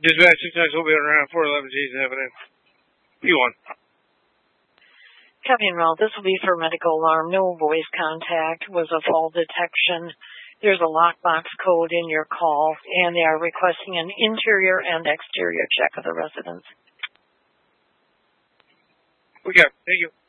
Dispatch 6 will be around 411 Jason evidence. P1. Copy and roll. This will be for medical alarm. No voice contact. Was a fall detection. There's a lockbox code in your call, and they are requesting an interior and exterior check of the residence. We got it. Thank you.